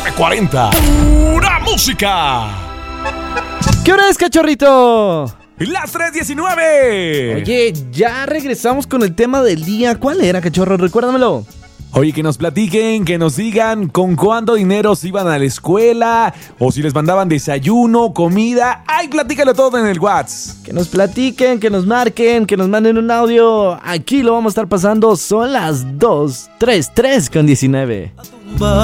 940. ¡Pura música! ¿Qué hora es, cachorrito? Las 3:19. Oye, ya regresamos con el tema del día. ¿Cuál era, cachorro? Recuérdamelo. Oye, que nos platiquen, que nos digan con cuánto dinero se iban a la escuela, o si les mandaban desayuno, comida. ¡Ay, platícalo todo en el WhatsApp! Que nos platiquen, que nos marquen, que nos manden un audio. Aquí lo vamos a estar pasando. Son las 2:03 con 19.